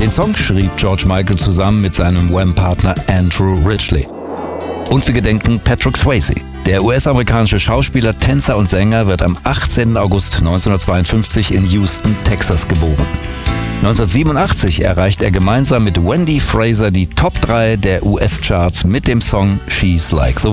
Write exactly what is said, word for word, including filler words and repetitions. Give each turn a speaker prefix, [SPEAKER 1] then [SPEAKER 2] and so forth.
[SPEAKER 1] Den Song schrieb George Michael zusammen mit seinem Wham-Partner Andrew Ridgeley. Und wir gedenken Patrick Swayze. Der U S-amerikanische Schauspieler, Tänzer und Sänger wird am achtzehnten August neunzehnhundertzweiundfünfzig in Houston, Texas geboren. neunzehnhundertsiebenundachtzig erreicht er gemeinsam mit Wendy Fraser die Top drei der U S-Charts mit dem Song She's Like the